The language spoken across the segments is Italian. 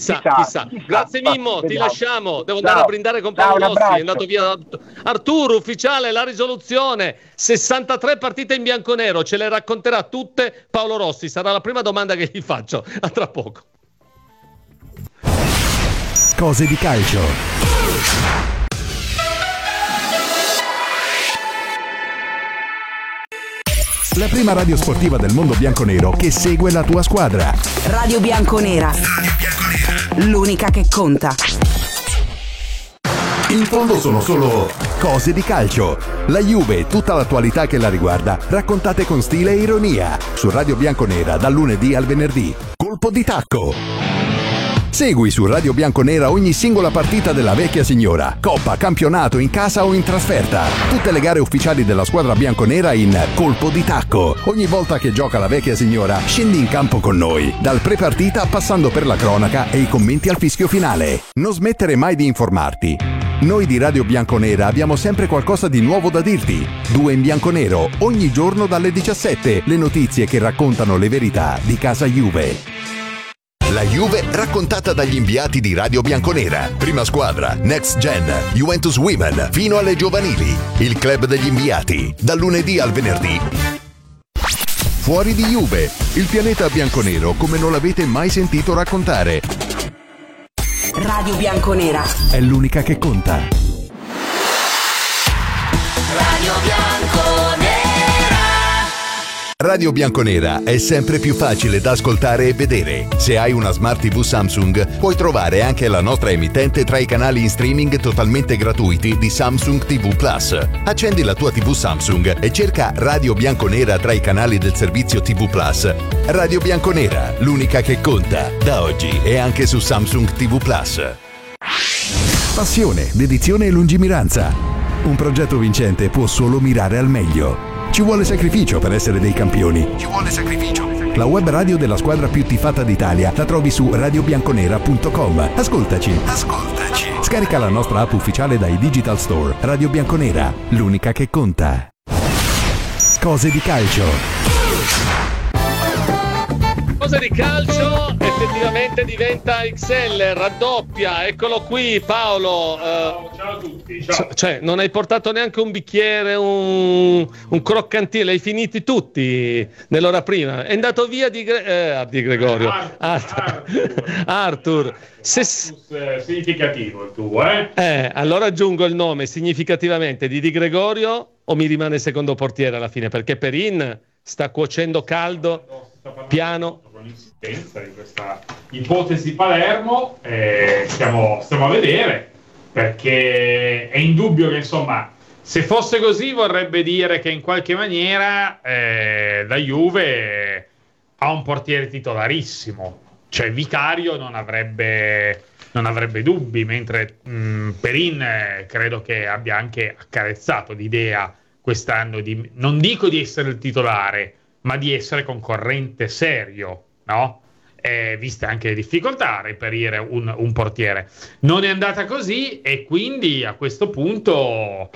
Chissà. Grazie Mimmo, ti lasciamo. Devo andare a brindare con Paolo Rossi. È andato via Arturo, ufficiale, la risoluzione. 63 partite in bianconero, ce le racconterà tutte Paolo Rossi. Sarà la prima domanda che gli faccio. A tra poco. Cose di calcio. La prima radio sportiva del mondo bianconero che segue la tua squadra. Radio Bianconera. L'unica che conta. In fondo sono solo cose di calcio. La Juve e tutta l'attualità che la riguarda, raccontate con stile e ironia. Su Radio Bianconera dal lunedì al venerdì. Colpo di tacco. Segui su Radio Bianconera ogni singola partita della vecchia signora, coppa, campionato, in casa o in trasferta. Tutte le gare ufficiali della squadra bianconera in Colpo di Tacco. Ogni volta che gioca la vecchia signora, scendi in campo con noi. Dal pre-partita passando per la cronaca e i commenti al fischio finale. Non smettere mai di informarti. Noi di Radio Bianconera abbiamo sempre qualcosa di nuovo da dirti. 2 in bianconero, ogni giorno dalle 17. Le notizie che raccontano le verità di casa Juve. La Juve raccontata dagli inviati di Radio Bianconera. Prima squadra, Next Gen, Juventus Women, fino alle giovanili. Il club degli inviati, dal lunedì al venerdì. Fuori di Juve, il pianeta bianconero come non l'avete mai sentito raccontare. Radio Bianconera È l'unica che conta. Radio Bianconera. Radio Bianconera è sempre più facile da ascoltare e vedere. Se hai una Smart TV Samsung, puoi trovare anche la nostra emittente tra i canali in streaming totalmente gratuiti di Samsung TV Plus. Accendi la tua TV Samsung e cerca Radio Bianconera tra i canali del servizio TV Plus. Radio Bianconera, l'unica che conta, da oggi e anche su Samsung TV Plus. Passione, dedizione e lungimiranza. Un progetto vincente può solo mirare al meglio. Ci vuole sacrificio per essere dei campioni. La web radio della squadra più tifata d'Italia la trovi su radiobianconera.com. Ascoltaci. Scarica la nostra app ufficiale dai Digital Store. Radio Bianconera, l'unica che conta. Cose di calcio. Cose di calcio effettivamente diventa XL, raddoppia. Eccolo qui Paolo. Ciao a tutti. Ciao. Cioè, non hai portato neanche un bicchiere, un croccantino, li hai finiti tutti nell'ora prima. È andato via di Gregorio. Arthur. Significativo il tuo, allora aggiungo il nome significativamente di Gregorio o mi rimane secondo portiere alla fine? Perché Perin sta cuocendo caldo, piano. Con l'insistenza di questa ipotesi Palermo, stiamo a vedere, perché è indubbio che insomma, se fosse così vorrebbe dire che in qualche maniera la Juve ha un portiere titolarissimo, cioè Vicario non avrebbe dubbi, mentre Perin credo che abbia anche accarezzato l'idea quest'anno non dico di essere il titolare, ma di essere concorrente serio, no? Viste anche le difficoltà a reperire un portiere. Non è andata così e quindi a questo punto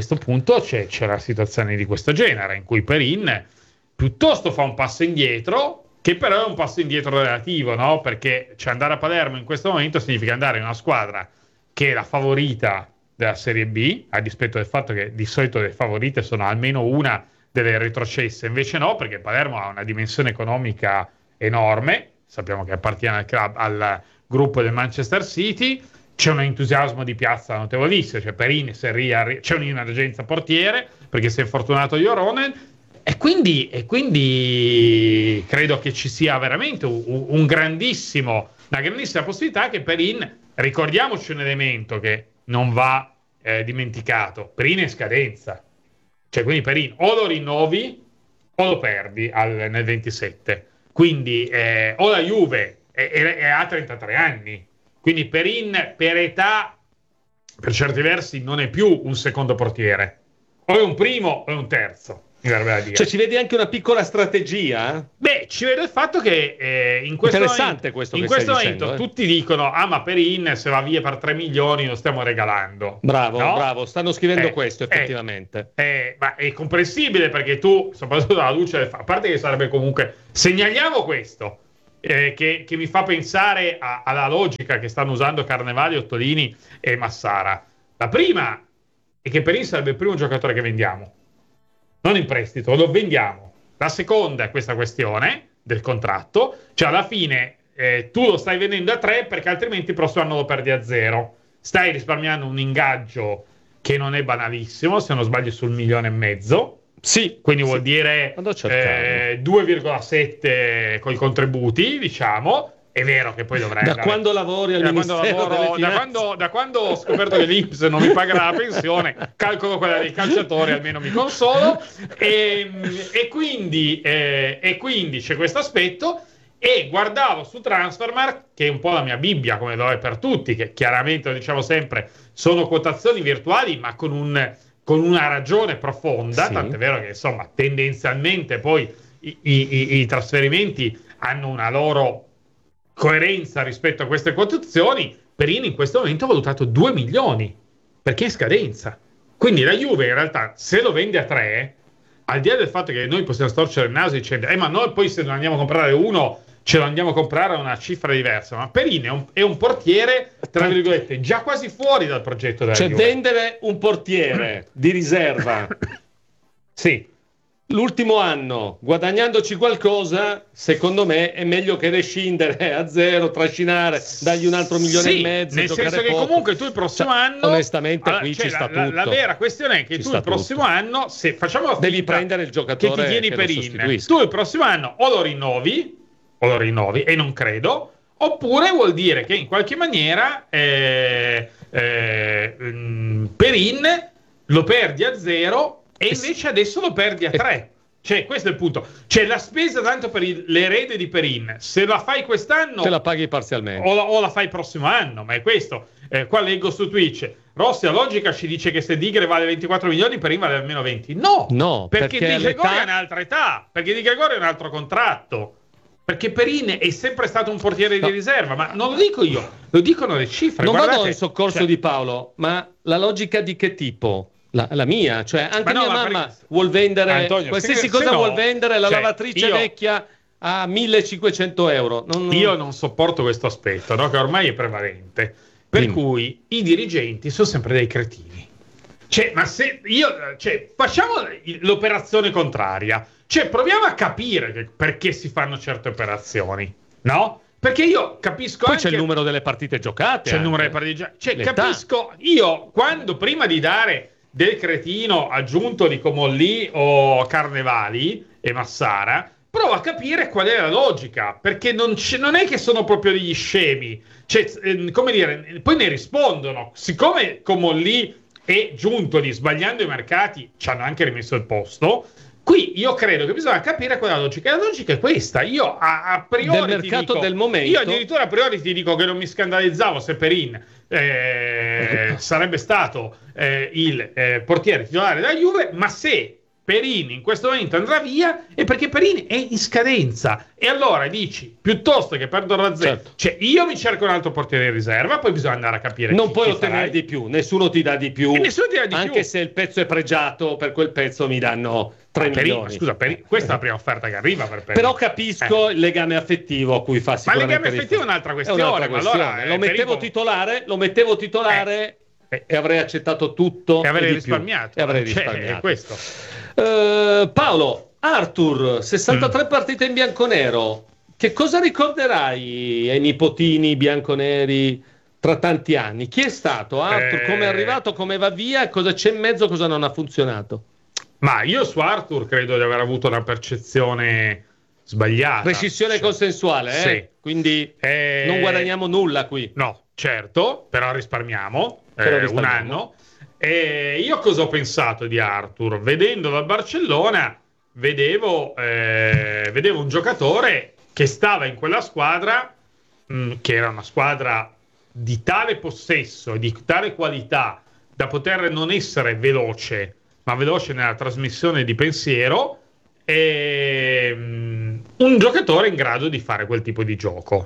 c'è la situazione di questo genere, in cui Perin piuttosto fa un passo indietro, che però è un passo indietro relativo, no? Perché andare a Palermo in questo momento significa andare in una squadra che è la favorita della Serie B, a dispetto del fatto che di solito le favorite sono almeno una delle retrocesse, invece no, perché Palermo ha una dimensione economica enorme, sappiamo che appartiene al gruppo del Manchester City, c'è un entusiasmo di piazza notevolissimo, cioè Perin c'è un'emergenza portiere perché si è infortunato Joronen e quindi credo che ci sia veramente una grandissima possibilità che Perin, ricordiamoci un elemento che non va dimenticato, Perin è in scadenza. Cioè, quindi Perin o lo rinnovi o lo perdi nel 27. Quindi o la Juve ha 33 anni. Quindi Perin per età, per certi versi, non è più un secondo portiere. O è un primo o è un terzo. Mi verrebbe da dire. Cioè ci vedi anche una piccola strategia? Beh, ci vedo il fatto che in questo momento tutti dicono ma Perin se va via per 3 milioni lo stiamo regalando. Bravo, stanno scrivendo questo effettivamente. Ma è comprensibile, perché tu, soprattutto alla luce a parte che sarebbe comunque, segnaliamo questo, che mi fa pensare alla logica che stanno usando Carnevali, Ottolini e Massara. La prima è che Perin sarebbe il primo giocatore che vendiamo, non in prestito, lo vendiamo. La seconda è questa questione del contratto, cioè alla fine tu lo stai vendendo a 3 perché altrimenti il prossimo anno lo perdi a 0. Stai risparmiando un ingaggio che non è banalissimo, se non sbaglio sul 1,5 milioni. Sì, quindi vuol dire 2,7 con i contributi, diciamo. È vero che poi dovrei quando lavori al Ministero da quando ho scoperto che l'Inps non mi pagherà la pensione, calcolo quella dei calciatori, almeno mi consolo. E quindi c'è questo aspetto. E guardavo su Transfermarkt, che è un po' la mia Bibbia, come lo è per tutti, che chiaramente, lo diciamo sempre, sono quotazioni virtuali, ma con una ragione profonda, tant'è vero che insomma tendenzialmente poi i trasferimenti hanno una loro coerenza rispetto a queste quotazioni. Perin in questo momento ha valutato 2 milioni perché è in scadenza, quindi la Juve in realtà se lo vende a 3, al di là del fatto che noi possiamo storcere il naso dicendo ma noi poi se non andiamo a comprare uno ce lo andiamo a comprare a una cifra diversa, ma Perin è un portiere, tra virgolette, già quasi fuori dal progetto della Juve. Vendere un portiere di riserva sì, l'ultimo anno guadagnandoci qualcosa, secondo me è meglio che rescindere a 0, trascinare, dargli un altro 1,5 milioni, nel senso che comunque tu il prossimo anno, onestamente qui ci sta tutto. La vera questione è che tu il prossimo anno, se facciamo devi prendere il giocatore che ti tieni Perin, tu il prossimo anno o lo rinnovi e non credo, oppure vuol dire che in qualche maniera Perin lo perdi a 0 e invece adesso lo perdi a 3. Cioè, questo è il punto. Cioè, la spesa tanto per l'erede di Perin, se la fai quest'anno te la paghi parzialmente o la fai il prossimo anno, ma è questo. Qua leggo su Twitch, Rossi, la logica ci dice che se Digre vale 24 milioni, Perin vale almeno 20. No, perché Di Gregorio è un'altra età, perché Di Gregorio è un altro contratto. Perché Perin è sempre stato un portiere di riserva, ma non lo dico io, lo dicono le cifre. Non vado in soccorso di Paolo, ma la logica di che tipo? La mia, cioè anche mia mamma vuol vendere Antonio, qualsiasi cosa vuol vendere, la lavatrice vecchia a 1.500 euro. Io non sopporto questo aspetto, no? Che ormai è prevalente, per cui i dirigenti sono sempre dei cretini. Cioè, ma se facciamo l'operazione contraria. Cioè, proviamo a capire perché si fanno certe operazioni, no? Perché io capisco poi anche... c'è il numero delle partite giocate. C'è il numero delle partite giocate. Cioè, capisco... Io, quando prima di dare del cretino aggiunto di Comolli o Carnevali e Massara, provo a capire qual è la logica. Perché non è che sono proprio degli scemi. Cioè, come dire, poi ne rispondono. Siccome Comolli e Giuntoli, sbagliando i mercati, ci hanno anche rimesso il posto... Qui io credo che bisogna capire quella logica. La logica è questa. Io a priori del mercato del momento. Io addirittura a priori ti dico che non mi scandalizzavo se Perin sarebbe stato il portiere titolare della Juve, ma se Perin in questo momento andrà via è perché Perin è in scadenza. E allora dici, piuttosto che perdo la 0, cioè io mi cerco un altro portiere in riserva, poi bisogna andare a capire non puoi ottenere di più, nessuno ti dà di più, anche più. Se il pezzo è pregiato, per quel pezzo mi danno 3 milioni. Scusa, questa è la prima offerta che arriva per Perin. Però capisco il legame affettivo a cui fa sicuramente. Ma il legame affettivo è un'altra questione. Ma allora, lo mettevo titolare e avrei accettato tutto e avrei risparmiato. È questo. Paolo, Arthur, 63 partite in bianconero. Che cosa ricorderai ai nipotini bianconeri tra tanti anni? Chi è stato Arthur? Come è arrivato? Come va via? Cosa c'è in mezzo? Cosa non ha funzionato? Ma io su Arthur credo di aver avuto una percezione sbagliata. Rescissione consensuale, sì. Quindi non guadagniamo nulla qui. No, certo, però risparmiamo. Un anno. E io cosa ho pensato di Arthur? Vedendo dal Barcellona, vedevo un giocatore che stava in quella squadra, che era una squadra di tale possesso e di tale qualità da poter non essere veloce, ma veloce nella trasmissione di pensiero, e un giocatore in grado di fare quel tipo di gioco.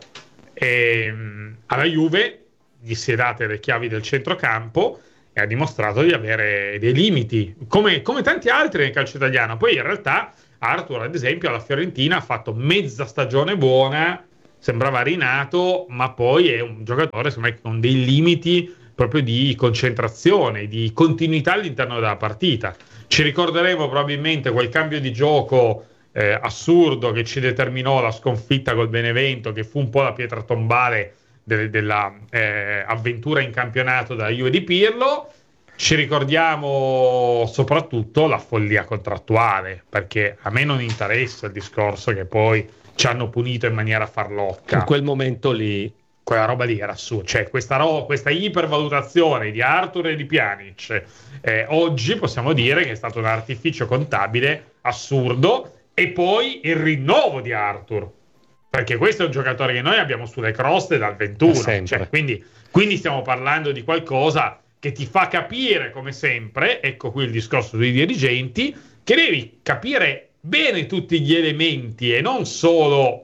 Alla Juve gli si è date le chiavi del centrocampo e ha dimostrato di avere dei limiti, come tanti altri nel calcio italiano. Poi in realtà Arthur, ad esempio, alla Fiorentina ha fatto mezza stagione buona sembrava rinato, ma poi è un giocatore secondo me con dei limiti proprio di concentrazione, di continuità all'interno della partita. Ci ricorderemo probabilmente quel cambio di gioco assurdo che ci determinò la sconfitta col Benevento, che fu un po' la pietra tombale della avventura in campionato della Juve di Pirlo. Ci ricordiamo soprattutto la follia contrattuale, perché a me non interessa il discorso che poi ci hanno punito in maniera farlocca. In quel momento lì quella roba lì era assurda, cioè questa ipervalutazione di Arthur e di Pjanic oggi possiamo dire che è stato un artificio contabile assurdo. E poi il rinnovo di Arthur, perché questo è un giocatore che noi abbiamo sulle croste dal 21, cioè, quindi stiamo parlando di qualcosa che ti fa capire, come sempre, ecco qui il discorso dei dirigenti, che devi capire bene tutti gli elementi e non solo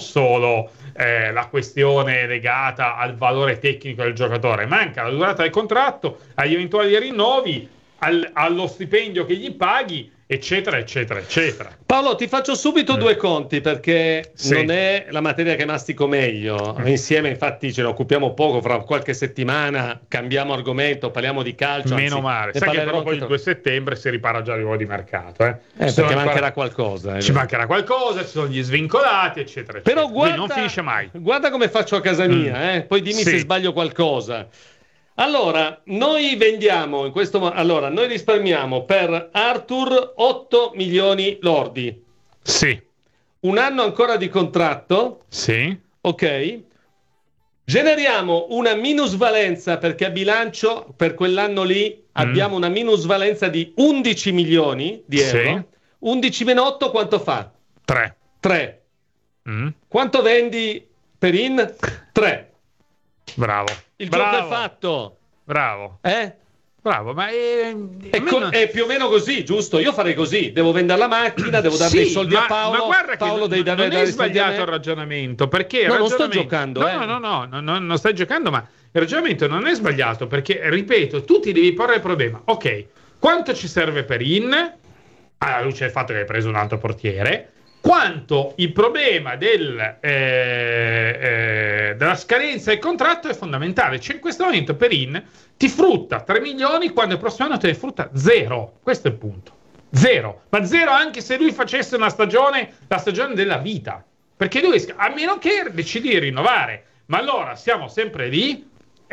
la questione legata al valore tecnico del giocatore, ma anche alla durata del contratto, agli eventuali rinnovi, allo stipendio che gli paghi, eccetera eccetera eccetera. Paolo, ti faccio subito due conti, perché non è la materia che mastico meglio. Insieme infatti ce ne occupiamo poco, fra qualche settimana cambiamo argomento, parliamo di calcio, meno male, sai che però poi il 2 settembre si ripara già di nuovo di mercato, perché mancherà qualcosa, ci mancherà qualcosa, ci sono gli svincolati eccetera eccetera. Però guarda, non finisce mai. Guarda come faccio a casa mia, poi dimmi se sbaglio qualcosa. Allora, noi vendiamo noi risparmiamo per Arthur 8 milioni lordi. Sì. Un anno ancora di contratto. Sì. Ok. Generiamo una minusvalenza, perché a bilancio per quell'anno lì abbiamo una minusvalenza di 11 milioni di euro. Sì. 11 meno 8 quanto fa? 3. Quanto vendi per in? 3. Bravo. Il gioco è fatto. Bravo. Bravo, ma è più o meno così, giusto? Io farei così, devo vendere la macchina, devo dare dei soldi a Paolo. Ma guarda Paolo che non è sbagliato il ragionamento, perché non sto giocando. No, non stai giocando, ma il ragionamento non è sbagliato, perché, ripeto, tu ti devi porre il problema. Ok, quanto ci serve per alla luce del fatto che hai preso un altro portiere? Quanto il problema della scadenza del contratto è fondamentale. Cioè in questo momento Perin ti frutta 3 milioni quando il prossimo anno te ne frutta 0. Questo è il punto. 0. Ma 0 anche se lui facesse la stagione della vita. Perché lui, a meno che decidi di rinnovare. Ma allora siamo sempre lì.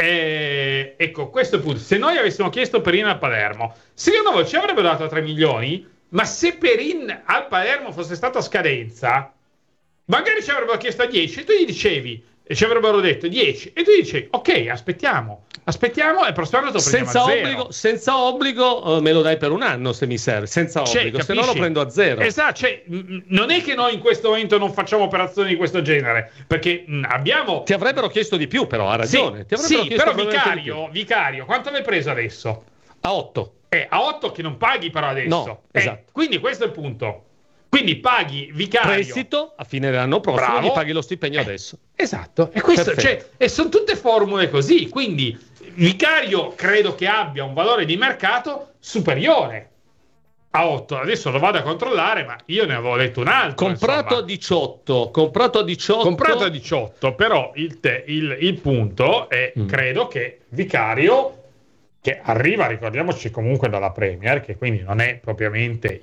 Ecco, questo è il punto. Se noi avessimo chiesto Perin al Palermo, secondo voi ci avrebbero dato 3 milioni? Ma se Perin al Palermo fosse stato a scadenza, magari ci avrebbero chiesto a 10 e tu gli dicevi, e ci avrebbero detto 10 e tu gli dicevi ok, aspettiamo e il prossimo anno te lo prendiamo a 0. Senza obbligo me lo dai per un anno se mi serve, senza obbligo, se no lo prendo a 0. Esatto, cioè, non è che noi in questo momento non facciamo operazioni di questo genere, perché abbiamo... Ti avrebbero chiesto di più, però ha ragione. Sì, però Vicario, quanto l'hai preso adesso? A 8. A 8 che non paghi però adesso. No, esatto. Quindi questo è il punto. Quindi paghi Vicario. Prestito a fine dell'anno prossimo, gli paghi lo stipendio adesso. Esatto. E questo, e sono tutte formule così. Quindi Vicario credo che abbia un valore di mercato superiore a 8. Adesso lo vado a controllare, ma io ne avevo letto un altro. Comprato a 18. Comprato a 18, però il punto è, credo che Vicario, che arriva, ricordiamoci, comunque dalla Premier, che quindi non è propriamente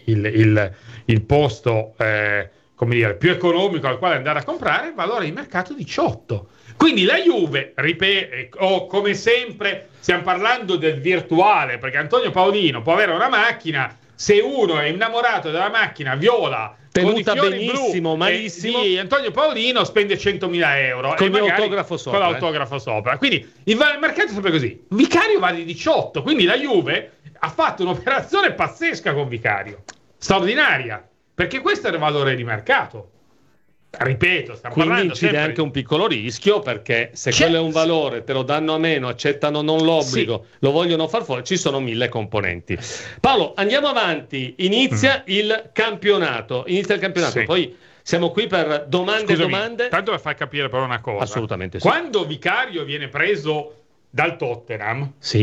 il posto come dire, più economico al quale andare a comprare, valore di mercato 18. Quindi la Juve, come sempre, stiamo parlando del virtuale, perché Antonio Paolino può avere una macchina, se uno è innamorato della macchina viola, tenuta benissimo, malissimo, Antonio Paolino spende 100.000 euro con l'autografo sopra. Con l'autografo sopra. Quindi il mercato è sempre così. Vicario vale 18, quindi la Juve ha fatto un'operazione pazzesca con Vicario, straordinaria, perché questo è il valore di mercato. Ripeto, stiamo quindi parlando incide sempre... anche un piccolo rischio, perché se quello è un valore, te lo danno a meno, accettano non l'obbligo, lo vogliono far fuori, ci sono 1000 componenti. Paolo, andiamo avanti, inizia il campionato, Sì. Poi siamo qui per domande. Tanto per far capire però una cosa. Assolutamente sì. Quando Vicario viene preso dal Tottenham, sì,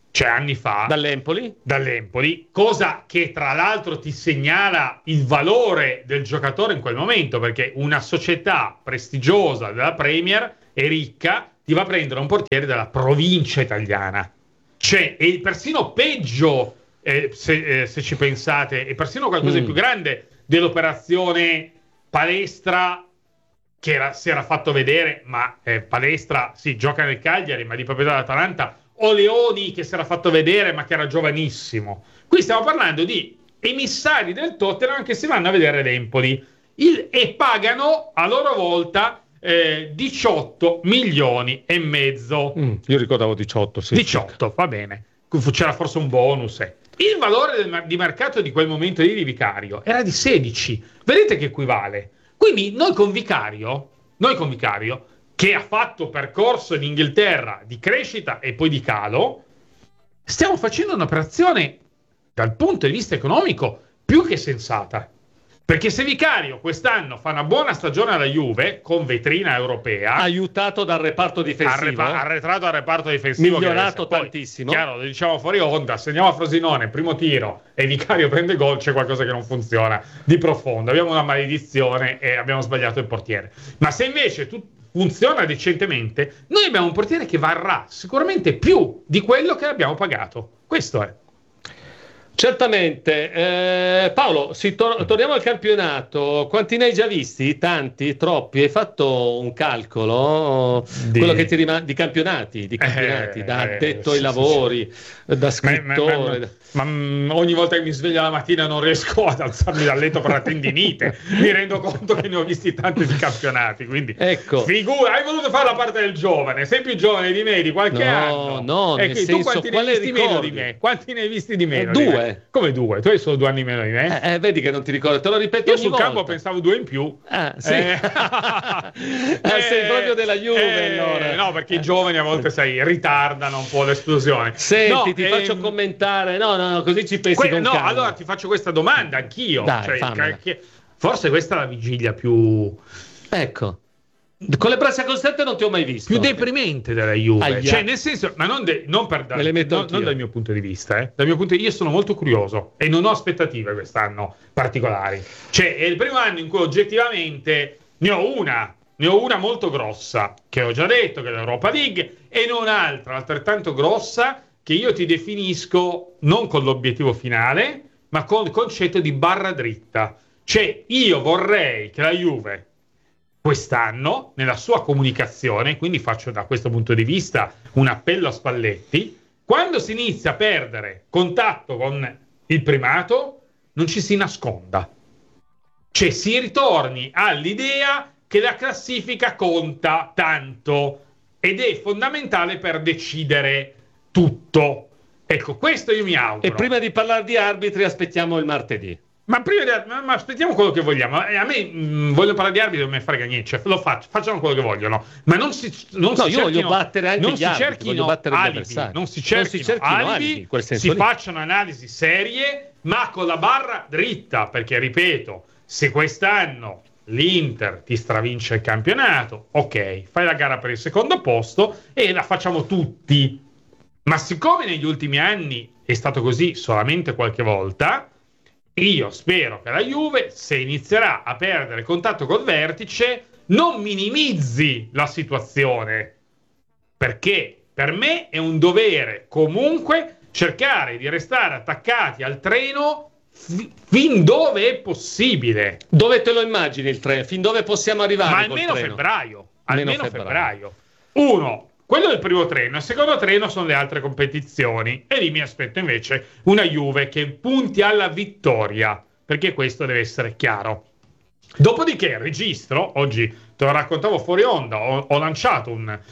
cioè anni fa, dall'Empoli, cosa che tra l'altro ti segnala il valore del giocatore in quel momento, perché una società prestigiosa della Premier e ricca ti va a prendere un portiere della provincia italiana, cioè è persino peggio, se ci pensate, è persino qualcosa di più grande dell'operazione Palestra, che si era fatto vedere, ma Palestra gioca nel Cagliari, ma di proprietà dell'Atalanta, o Leoni, che si era fatto vedere ma che era giovanissimo. Qui stiamo parlando di emissari del Tottenham che si vanno a vedere l'Empoli e pagano a loro volta 18 milioni e mezzo. Io ricordavo 18, sì. 18, va bene. C'era forse un bonus. Il valore di mercato di quel momento di Vicario era di 16. Vedete che equivale? Quindi noi con Vicario, che ha fatto percorso in Inghilterra di crescita e poi di calo, stiamo facendo un'operazione dal punto di vista economico più che sensata. Perché se Vicario quest'anno fa una buona stagione alla Juve, con vetrina europea, aiutato dal reparto difensivo, arretrato al reparto difensivo, migliorato tantissimo. Chiaro, lo diciamo fuori onda, se andiamo a Frosinone, primo tiro e Vicario prende gol, c'è qualcosa che non funziona di profondo. Abbiamo una maledizione e abbiamo sbagliato il portiere. Ma se invece funziona decentemente, noi abbiamo un portiere che varrà sicuramente più di quello che abbiamo pagato. Questo è. Certamente. Paolo, torniamo al campionato. Quanti ne hai già visti? Tanti? Troppi? Hai fatto un calcolo? Quello che ti rimane di campionati, da addetto ai lavori, da scrittore. Ma ogni volta che mi sveglio la mattina non riesco ad alzarmi dal letto per la tendinite. Mi rendo conto che ne ho visti tanti di campionati. Quindi, ecco. Figura, hai voluto fare la parte del giovane. Sei più giovane di me di qualche anno. No, nel senso, tu quanti ne hai visti meno di me? Quanti ne hai visti di meno? 2. Come 2? Tu hai solo 2 anni meno di me? Vedi che non ti ricordo, te lo ripeto. Io ogni sul volta. campo pensavo 2 in più. Sì. Sei proprio della Juve, allora. No, perché i giovani a volte, ritardano un po' l'esplosione. Senti, ti faccio commentare. No, così ci pensi con calma. Allora ti faccio questa domanda anch'io. Dai, forse questa è la vigilia più... Ecco. Con le braccia costette non ti ho mai visto. Più deprimente della Juve. Aia. Cioè, nel senso, ma non dal mio punto di vista. Dal mio punto di vista, io sono molto curioso e non ho aspettative quest'anno particolari. Cioè, è il primo anno in cui oggettivamente ne ho una molto grossa, che ho già detto, che è l'Europa League, e ne ho un'altra altrettanto grossa, che io ti definisco non con l'obiettivo finale, ma con il concetto di barra dritta. Cioè, io vorrei che la Juve quest'anno, nella sua comunicazione, quindi faccio da questo punto di vista un appello a Spalletti, quando si inizia a perdere contatto con il primato, non ci si nasconda. Cioè si ritorni all'idea che la classifica conta tanto ed è fondamentale per decidere tutto. Ecco, questo io mi auguro. E prima di parlare di arbitri aspettiamo il martedì. Ma aspettiamo quello che vogliamo. A me voglio parlare di arbitri, non me frega niente, cioè, facciano quello che vogliono. Ma non si voglio battere anche gli arbitri, voglio battere gli avversari. Non si cerchino alibi, quel senso si facciano analisi serie, ma con la barra dritta, perché ripeto, se quest'anno l'Inter ti stravince il campionato, ok, fai la gara per il secondo posto e la facciamo tutti. Ma siccome negli ultimi anni è stato così solamente qualche volta, io spero che la Juve, se inizierà a perdere contatto col vertice, non minimizzi la situazione, perché per me è un dovere comunque cercare di restare attaccati al treno fin dove è possibile. Dove te lo immagini il treno? Fin dove possiamo arrivare? Ma almeno febbraio. Almeno febbraio. Quello è il primo treno. Il secondo treno sono le altre competizioni. E lì mi aspetto invece una Juve che punti alla vittoria, perché questo deve essere chiaro. Dopodiché il registro, oggi te lo raccontavo fuori onda, ho lanciato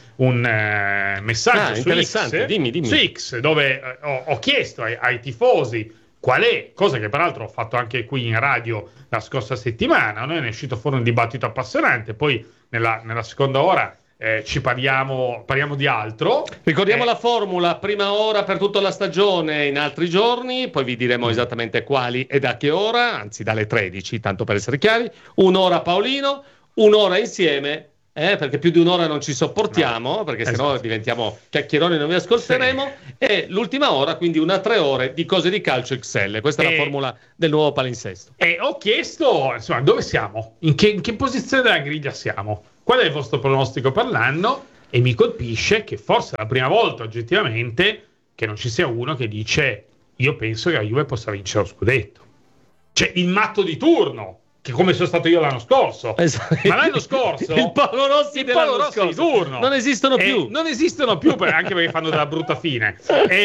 un messaggio su X, dimmi. Su X, dove ho chiesto ai tifosi qual è, cosa che peraltro ho fatto anche qui in radio la scorsa settimana. Noi ne è uscito fuori un dibattito appassionante, poi nella seconda ora ci parliamo di altro. Ricordiamo la formula: prima ora per tutta la stagione in altri giorni, poi vi diremo esattamente quali e da che ora, anzi dalle 13, tanto per essere chiari. Un'ora Paolino, un'ora insieme perché più di un'ora non ci sopportiamo, perché sennò diventiamo chiacchieroni e non vi ascolteremo, e l'ultima ora, quindi una 3 ore di cose di calcio XL. Questa è la formula del nuovo palinsesto. E ho chiesto, insomma, dove siamo? In che posizione della griglia siamo? Qual è il vostro pronostico per l'anno? E mi colpisce che forse è la prima volta oggettivamente che non ci sia uno che dice: io penso che la Juve possa vincere lo scudetto. Cioè il matto di turno, che come sono stato io l'anno scorso. Ma l'anno scorso il Paolo Rossi di turno non esistono più. Non esistono più, anche perché fanno della brutta fine.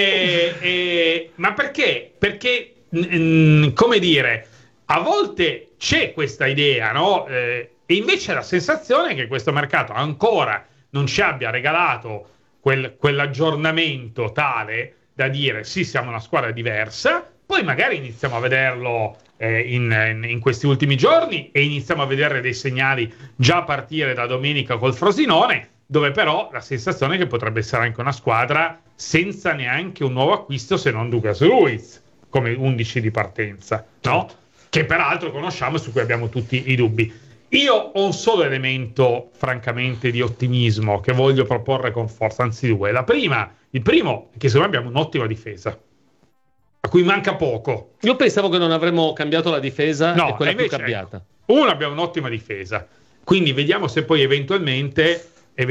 Ma perché? Perché, come dire, a volte c'è questa idea, no? E invece la sensazione è che questo mercato ancora non ci abbia regalato quell'aggiornamento tale da dire sì, siamo una squadra diversa. Poi magari iniziamo a vederlo in questi ultimi giorni e iniziamo a vedere dei segnali già a partire da domenica col Frosinone, dove però la sensazione è che potrebbe essere anche una squadra senza neanche un nuovo acquisto, se non Douglas Luiz come 11 di partenza, no? Che peraltro conosciamo e su cui abbiamo tutti i dubbi. Io ho un solo elemento, francamente, di ottimismo che voglio proporre con forza, anzi due. Il primo è che secondo me abbiamo un'ottima difesa, a cui manca poco. Io pensavo che non avremmo cambiato la difesa, e quella più cambiata. Ecco, uno, abbiamo un'ottima difesa, quindi vediamo se poi eventualmente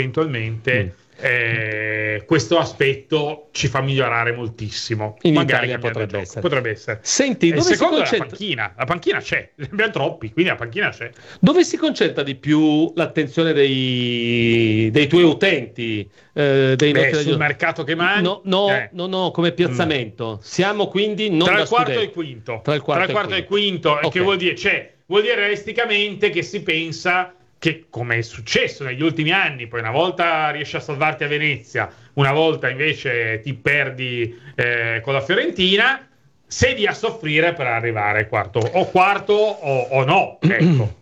questo aspetto ci fa migliorare moltissimo. In magari Italia potrebbe essere. Senti, dove secondo si concentra? La panchina c'è, ne abbiamo troppi, quindi la panchina c'è. Dove si concentra di più l'attenzione dei tuoi utenti? Sul mercato che manca? No, come piazzamento. Siamo quindi non tra da il quarto scudetto. e il quinto. Tra il quarto e il quinto. Okay. Che vuol dire? Vuol dire realisticamente che si pensa che, come è successo negli ultimi anni, poi una volta riesci a salvarti a Venezia, una volta invece ti perdi con la Fiorentina, sei lì a soffrire per arrivare quarto o no, ecco.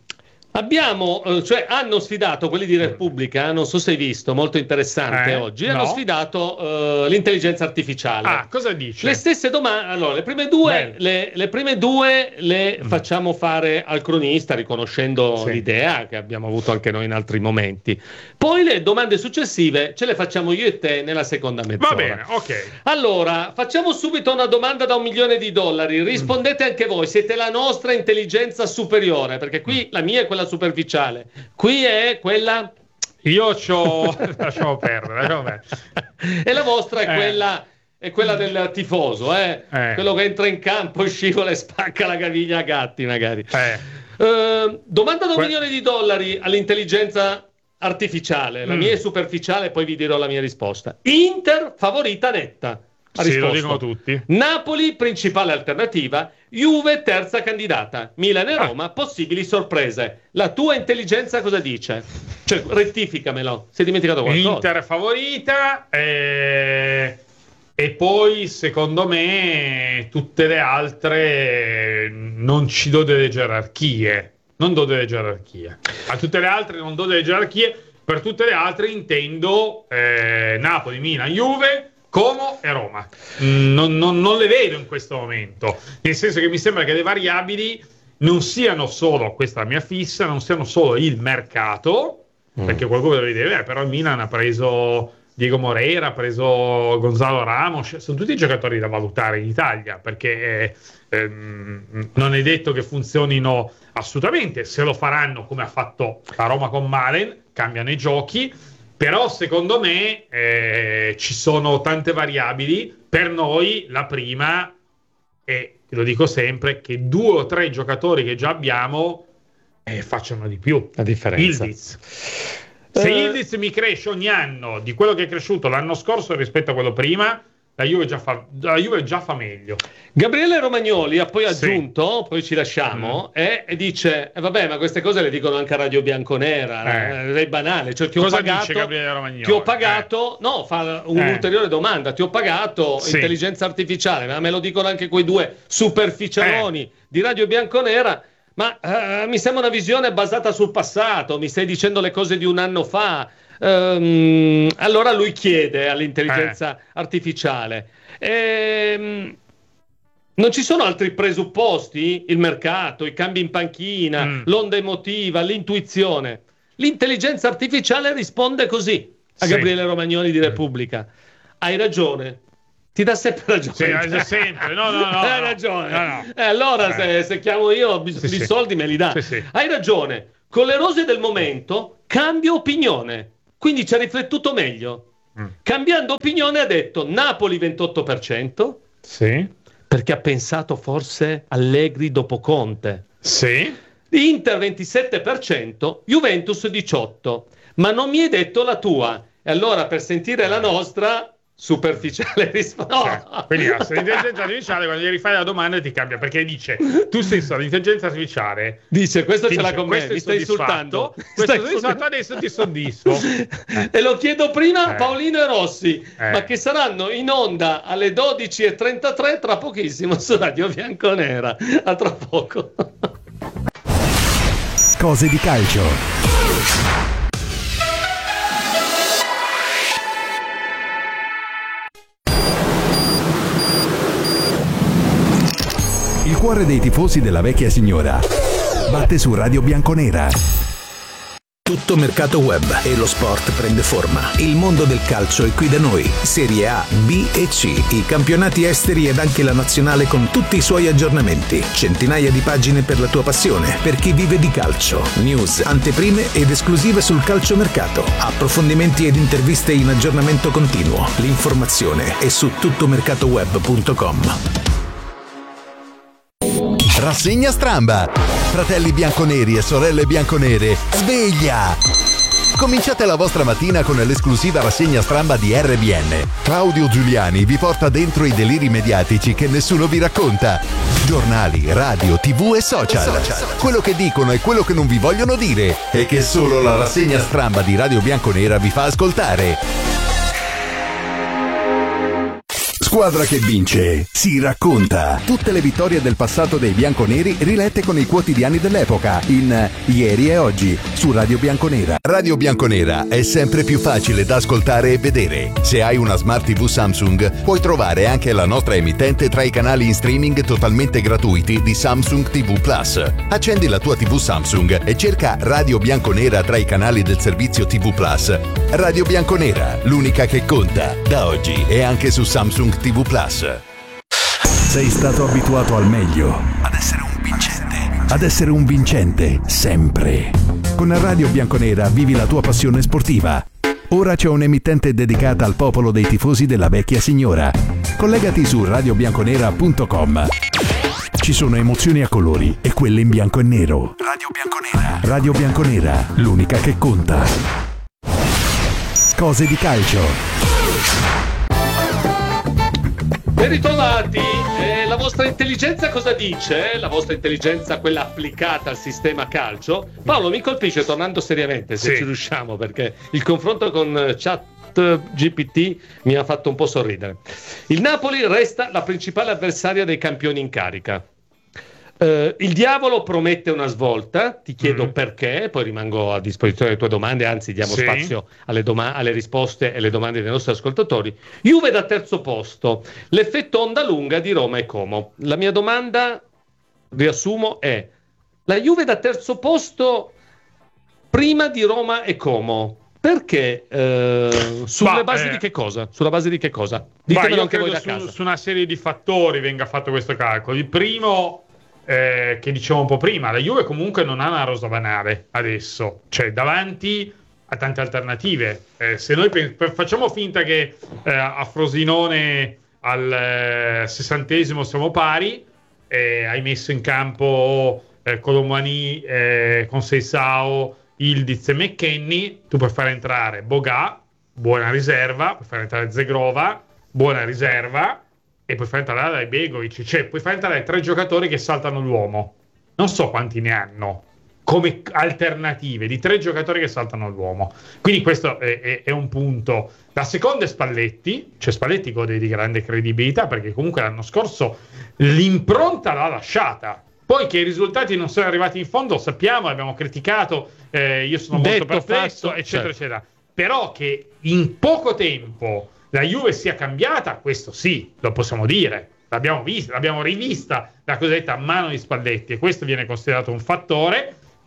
Hanno sfidato quelli di Repubblica, non so se hai visto, molto interessante oggi, hanno sfidato l'intelligenza artificiale. Cosa dice? Le stesse domande, allora, le prime due le facciamo fare al cronista, riconoscendo l'idea che abbiamo avuto anche noi in altri momenti. Poi le domande successive ce le facciamo io e te nella seconda mezz'ora. Va bene, ok. Allora, facciamo subito una domanda da $1 milione. Rispondete anche voi, siete la nostra intelligenza superiore, perché qui la mia è quella superficiale, qui è quella lasciamo perdere. E la vostra è quella del tifoso, quello che entra in campo, scivola e spacca la caviglia a gatti magari. Domanda da $1 milione all'intelligenza artificiale, la mia è superficiale, poi vi dirò la mia risposta. Inter favorita netta. Sì, lo dicono tutti. Napoli principale alternativa, Juve terza candidata, Milan e Roma possibili sorprese. La tua intelligenza cosa dice? Cioè, rettificamelo, sei dimenticato qualcosa. Inter favorita e poi secondo me tutte le altre non ci do delle gerarchie. A tutte le altre non do delle gerarchie, per tutte le altre intendo Napoli, Milan, Juve, Como e Roma. Non le vedo in questo momento, nel senso che mi sembra che le variabili non siano solo, questa è la mia fissa, non siano solo il mercato, perché qualcuno deve dire però il Milan ha preso Diego Moreira, ha preso Gonzalo Ramos, sono tutti giocatori da valutare in Italia, perché non è detto che funzionino assolutamente. Se lo faranno come ha fatto la Roma con Malen, cambiano i giochi. Però secondo me ci sono tante variabili. Per noi la prima, e lo dico sempre, che 2 o 3 giocatori che già abbiamo facciano di più. La differenza. Yildiz. Se Yildiz mi cresce ogni anno di quello che è cresciuto l'anno scorso rispetto a quello prima, la Juve già fa meglio. Gabriele Romagnoli ha poi aggiunto, poi ci lasciamo, e dice vabbè, ma queste cose le dicono anche a Radio Bianconera, è banale, cioè ti ho pagato, no, fa un'ulteriore domanda, ti ho pagato intelligenza artificiale, ma me lo dicono anche quei 2 superficialoni di Radio Bianconera. Ma mi sembra una visione basata sul passato, mi stai dicendo le cose di un anno fa. Allora lui chiede all'intelligenza artificiale: non ci sono altri presupposti? Il mercato, i cambi in panchina, l'onda emotiva, l'intuizione? L'intelligenza artificiale risponde così a Gabriele Romagnoli di Repubblica. Hai ragione. Ti dà sempre ragione. Sì, sempre. No. Hai ragione. Allora se chiamo io i soldi me li dà. Sì. Hai ragione. Con le rose del momento cambia opinione. Quindi ci ha riflettuto meglio. Cambiando opinione ha detto Napoli 28%. Sì. Perché ha pensato forse Allegri dopo Conte. Sì. Inter 27%, Juventus 18%. Ma non mi hai detto la tua. E allora per sentire la nostra... superficiale risposta. No. Quindi l'intelligenza artificiale quando gli rifai la domanda ti cambia, perché dice tu stesso l'intelligenza artificiale dice questo ce l'ha con me, mi stai insultando, adesso ti soddisfo. E lo chiedo prima a Paolino e Rossi, ma che saranno in onda alle 12:33 tra pochissimo su Radio Bianconera. A tra poco. Cose di calcio. Il cuore dei tifosi della vecchia signora batte su Radio Bianconera. Tutto mercato web e lo sport prende forma. Il mondo del calcio è qui da noi. Serie A, B e C, i campionati esteri ed anche la nazionale con tutti i suoi aggiornamenti. Centinaia di pagine per la tua passione, per chi vive di calcio. News, anteprime ed esclusive sul calciomercato. Approfondimenti ed interviste in aggiornamento continuo. L'informazione è su tuttomercatoweb.com. Rassegna Stramba. Fratelli bianconeri e sorelle bianconere, sveglia! Cominciate la vostra mattina con l'esclusiva rassegna Stramba di RBN. Claudio Giuliani vi porta dentro i deliri mediatici che nessuno vi racconta. Giornali, radio, TV e social. Quello che dicono e quello che non vi vogliono dire e che solo la rassegna Stramba di Radio Bianconera vi fa ascoltare. Squadra che vince, si racconta. Tutte le vittorie del passato dei bianconeri rilette con i quotidiani dell'epoca in Ieri e Oggi su Radio Bianconera. Radio Bianconera è sempre più facile da ascoltare e vedere. Se hai una Smart TV Samsung, puoi trovare anche la nostra emittente tra i canali in streaming totalmente gratuiti di Samsung TV Plus. Accendi la tua TV Samsung e cerca Radio Bianconera tra i canali del servizio TV Plus. Radio Bianconera, l'unica che conta, da oggi e anche su Samsung TV Plus. Sei stato abituato al meglio, ad essere un vincente, sempre. Con Radio Bianconera vivi la tua passione sportiva. Ora c'è un'emittente dedicata al popolo dei tifosi della vecchia signora. Collegati su radiobianconera.com. Ci sono emozioni a colori e quelle in bianco e nero. Radio Bianconera, l'unica che conta. Cose di calcio. Ben ritrovati, la vostra intelligenza cosa dice? La vostra intelligenza, quella applicata al sistema calcio? Paolo, mi colpisce, tornando seriamente, se ci riusciamo, perché il confronto con ChatGPT mi ha fatto un po' sorridere. Il Napoli resta la principale avversaria dei campioni in carica. Il diavolo promette una svolta, ti chiedo perché, poi rimango a disposizione delle tue domande, anzi diamo spazio alle risposte e alle domande dei nostri ascoltatori. Juve da terzo posto, l'effetto onda lunga di Roma e Como. La mia domanda, riassumo, è: la Juve da terzo posto prima di Roma e Como, perché? Sulla base di che cosa? Sulla base di che cosa? Ditemelo anche voi da casa. Su una serie di fattori venga fatto questo calcolo. Il primo, che dicevamo un po' prima, la Juve comunque non ha una rosa banale adesso, cioè davanti a tante alternative. Se noi facciamo finta che a Frosinone al 60° siamo pari, hai messo in campo Colomani con Seisao, Ildiz e McKennie, tu puoi fare entrare Boga, buona riserva, puoi fare entrare Zegrova, buona riserva, e puoi far entrare Begovic, cioè puoi far entrare 3 giocatori che saltano l'uomo. Non so quanti ne hanno come alternative di 3 giocatori che saltano l'uomo. Quindi questo è un punto. La seconda è Spalletti, cioè Spalletti gode di grande credibilità perché comunque l'anno scorso l'impronta l'ha lasciata. Poi che i risultati non sono arrivati in fondo sappiamo, abbiamo criticato, io sono molto perplesso, eccetera, eccetera. Però che in poco tempo la Juve sia cambiata, questo sì, lo possiamo dire. L'abbiamo vista, l'abbiamo rivista la cosiddetta mano di Spalletti, e questo viene considerato un fattore.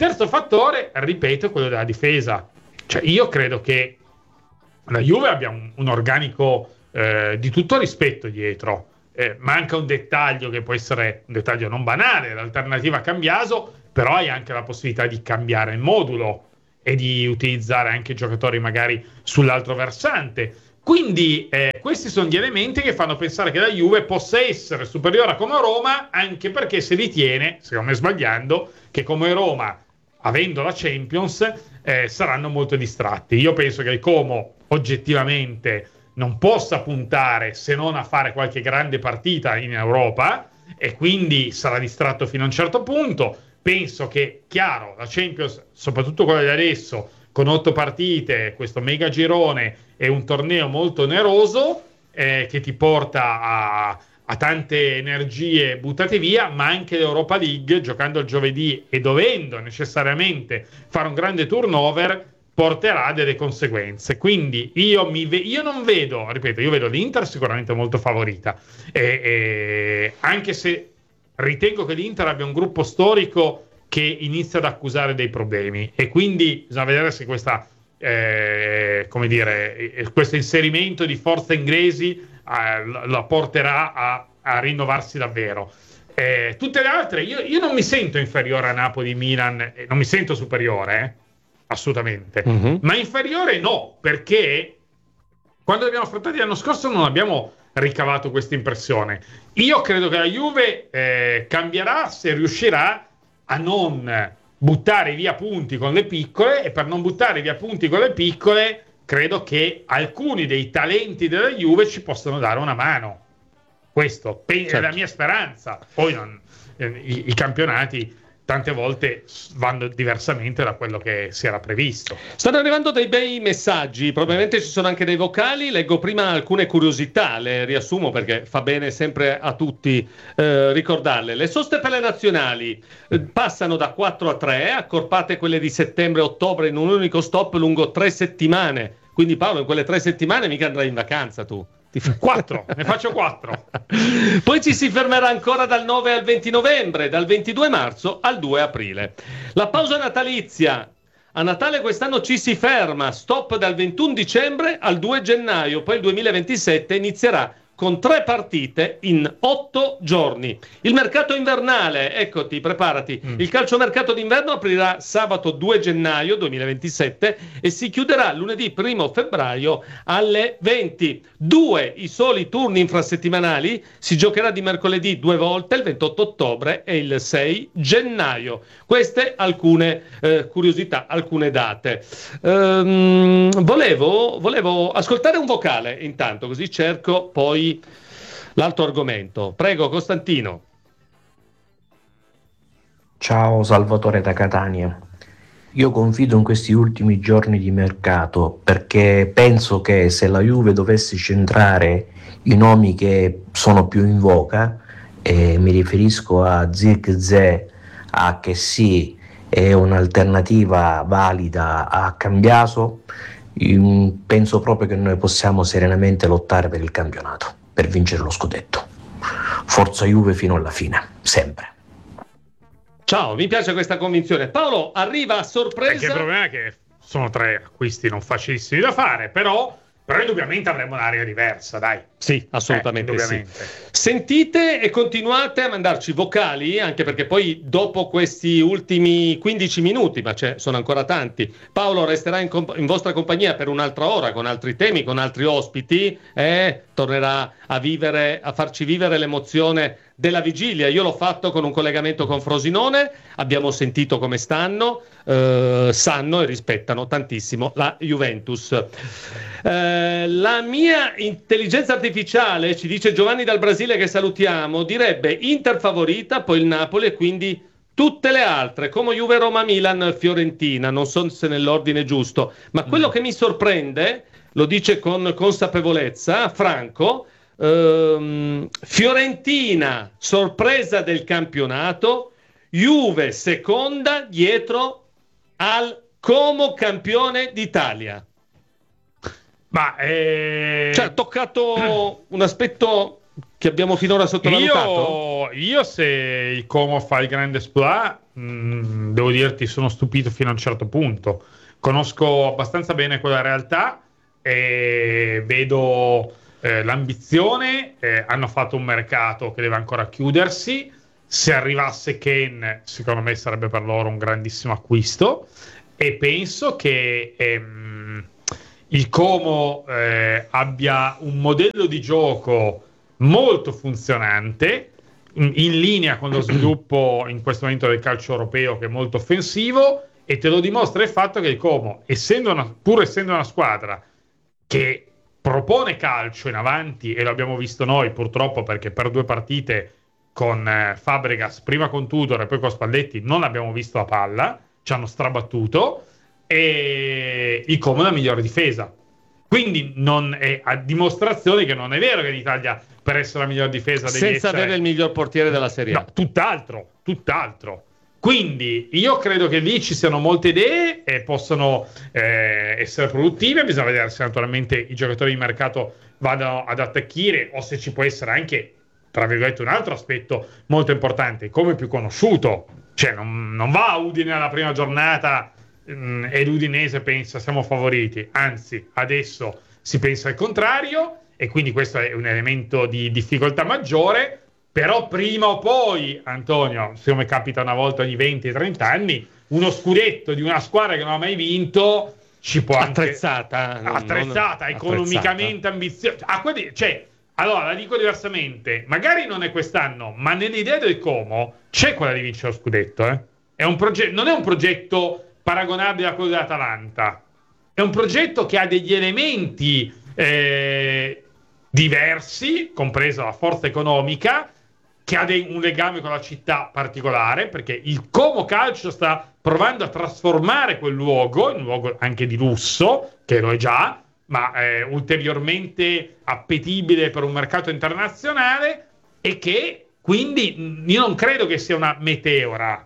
Terzo fattore, ripeto, è quello della difesa. Cioè, io credo che la Juve abbia un organico di tutto rispetto dietro. Manca un dettaglio che può essere un dettaglio non banale, l'alternativa a Cambiaso, però hai anche la possibilità di cambiare il modulo e di utilizzare anche giocatori magari sull'altro versante. Quindi questi sono gli elementi che fanno pensare che la Juve possa essere superiore a Como Roma, anche perché si ritiene, secondo me sbagliando, che Como Roma, avendo la Champions, saranno molto distratti. Io penso che il Como oggettivamente non possa puntare se non a fare qualche grande partita in Europa, e quindi sarà distratto fino a un certo punto. Penso che, chiaro, la Champions, soprattutto quella di adesso, con 8 partite, questo mega girone, è un torneo molto oneroso, che ti porta a tante energie buttate via, ma anche l'Europa League, giocando il giovedì e dovendo necessariamente fare un grande turnover, porterà delle conseguenze. Quindi io non vedo, ripeto, io vedo l'Inter sicuramente molto favorita, anche se ritengo che l'Inter abbia un gruppo storico che inizia ad accusare dei problemi, e quindi bisogna vedere se questo inserimento di forze inglesi la porterà a rinnovarsi davvero. Tutte le altre, io non mi sento inferiore a Napoli, Milan, non mi sento superiore, assolutamente, ma inferiore no, perché quando li abbiamo affrontati l'anno scorso non abbiamo ricavato questa impressione. Io credo che la Juve cambierà se riuscirà a non buttare via punti con le piccole, e per non buttare via punti con le piccole credo che alcuni dei talenti della Juve ci possano dare una mano. Questo è la mia speranza. Poi i campionati tante volte vanno diversamente da quello che si era previsto. Stanno arrivando dei bei messaggi, probabilmente ci sono anche dei vocali. Leggo prima alcune curiosità, le riassumo perché fa bene sempre a tutti ricordarle. Le soste per le nazionali passano da 4 a 3, accorpate quelle di settembre e ottobre in un unico stop lungo 3 settimane. Quindi Paolo, in quelle 3 settimane mica andrai in vacanza tu. 4, ne faccio 4. Poi ci si fermerà ancora dal 9 al 20 novembre, dal 22 marzo al 2 aprile. La pausa natalizia. A Natale quest'anno ci si ferma, stop dal 21 dicembre al 2 gennaio, poi il 2027 inizierà con 3 partite in 8 giorni. Il mercato invernale, eccoti, preparati. Il calciomercato d'inverno aprirà sabato 2 gennaio 2027 e si chiuderà lunedì 1 febbraio alle 20. 2 i soli turni infrasettimanali, si giocherà di mercoledì 2 volte, il 28 ottobre e il 6 gennaio. Queste alcune curiosità, alcune date. Volevo ascoltare un vocale intanto, così cerco poi l'altro argomento. Prego, Costantino. Ciao, Salvatore da Catania. Io confido in questi ultimi giorni di mercato, perché penso che se la Juve dovesse centrare i nomi che sono più in voga, e mi riferisco a Zirkzee, a Kessie e un'alternativa valida a Cambiaso, penso proprio che noi possiamo serenamente lottare per il campionato, per vincere lo scudetto. Forza Juve fino alla fine, sempre. Ciao, mi piace questa convinzione. Paolo, arriva a sorpresa. Perché il problema è che sono 3 acquisti non facilissimi da fare, però indubbiamente avremo un'area diversa, dai. Sì, assolutamente sì. Sentite e continuate a mandarci vocali, anche perché poi dopo questi ultimi 15 minuti, ma sono ancora tanti, Paolo resterà in vostra compagnia per un'altra ora con altri temi, con altri ospiti, e tornerà a farci vivere l'emozione della vigilia. Io l'ho fatto con un collegamento con Frosinone, abbiamo sentito come stanno, sanno e rispettano tantissimo la Juventus. La mia intelligenza artificiale, ci dice Giovanni dal Brasile, che salutiamo, direbbe Inter favorita, poi il Napoli e quindi tutte le altre, come Juve, Roma, Milan, Fiorentina. Non so se nell'ordine giusto, ma quello che mi sorprende, lo dice con consapevolezza Franco, Fiorentina sorpresa del campionato, Juve seconda dietro al Como campione d'Italia. Ma cioè, ha toccato un aspetto che abbiamo finora sottovalutato? Io se il Como fa il grande exploit, devo dirti, sono stupito fino a un certo punto. Conosco abbastanza bene quella realtà e vedo l'ambizione. Hanno fatto un mercato che deve ancora chiudersi. Se arrivasse Ken, secondo me sarebbe per loro un grandissimo acquisto, e penso che il Como abbia un modello di gioco molto funzionante, in linea con lo sviluppo in questo momento del calcio europeo, che è molto offensivo, e te lo dimostra il fatto che il Como, pur essendo una squadra che propone calcio in avanti, e lo abbiamo visto noi purtroppo, perché per 2 partite con Fabregas, prima con Tudor e poi con Spalletti, non abbiamo visto la palla, ci hanno strabattuto, e il Como è la migliore difesa. Quindi non è a dimostrazione che non è vero che in Italia, per essere la miglior difesa, senza avere il miglior portiere della Serie A. No, tutt'altro. Quindi io credo che lì ci siano molte idee e possono essere produttive. Bisogna vedere se naturalmente i giocatori di mercato vadano ad attecchire, o se ci può essere anche, tra virgolette, un altro aspetto molto importante, come più conosciuto. Cioè non va a Udine alla prima giornata e l'Udinese pensa siamo favoriti, anzi adesso si pensa al contrario, e quindi questo è un elemento di difficoltà maggiore. Però prima o poi, Antonio, come capita una volta ogni 20-30 anni, uno scudetto di una squadra che non ha mai vinto ci può attrezzata, economicamente ambiziosa. Allora la dico diversamente, magari non è quest'anno, ma nell'idea del Como c'è quella di vincere lo scudetto. È un non è un progetto paragonabile a quello dell'Atalanta, è un progetto che ha degli elementi diversi, compresa la forza economica, che ha un legame con la città particolare, perché il Como Calcio sta provando a trasformare quel luogo in un luogo anche di lusso, che lo è già, ma ulteriormente appetibile per un mercato internazionale, e che quindi io non credo che sia una meteora.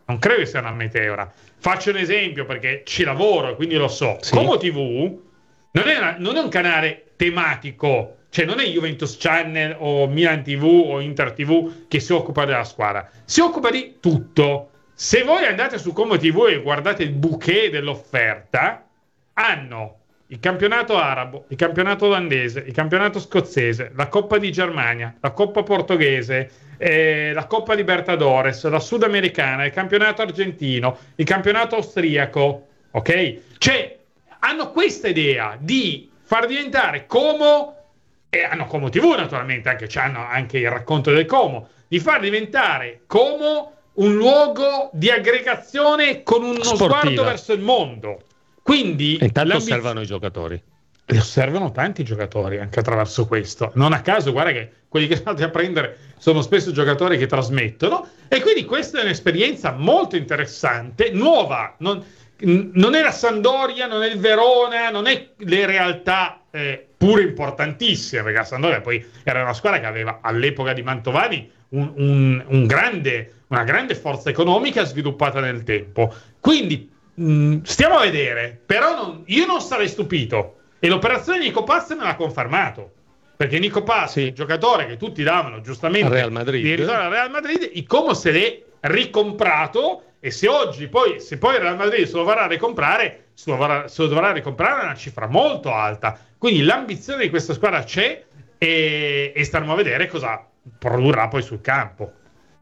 Faccio un esempio perché ci lavoro e quindi lo so. Sì. Como TV non è un canale tematico, cioè non è Juventus Channel o Milan TV o Inter TV che si occupa della squadra, si occupa di tutto. Se voi andate su Como TV e guardate il bouquet dell'offerta, hanno il campionato arabo, il campionato olandese, il campionato scozzese, la Coppa di Germania, la Coppa portoghese, la Coppa Libertadores, la Sudamericana, il campionato argentino, il campionato austriaco, ok? Cioè hanno questa idea di far diventare Como, e hanno Como TV naturalmente, hanno anche il racconto del Como, di far diventare Como un luogo di aggregazione con uno sguardo verso il mondo. Quindi intanto osservano i giocatori. E osservano tanti giocatori anche attraverso questo. Non a caso, guarda che quelli che andate a prendere sono spesso giocatori che trasmettono, e quindi questa è un'esperienza molto interessante, nuova. Non è la Sampdoria, non è il Verona, non è le realtà pure importantissime, perché la Sampdoria poi era una squadra che aveva all'epoca di Mantovani una grande forza economica sviluppata nel tempo. Quindi stiamo a vedere, però io non sarei stupito, e l'operazione di Nico Paz me l'ha confermato, perché Nico Paz, il giocatore che tutti davano giustamente al Real Madrid, di ritorno al Real Madrid, il Como se l'è ricomprato, e se poi il Real Madrid se lo vorrà ricomprare, se lo dovrà ricomprare a una cifra molto alta. Quindi l'ambizione di questa squadra c'è, e staremo a vedere cosa produrrà poi sul campo.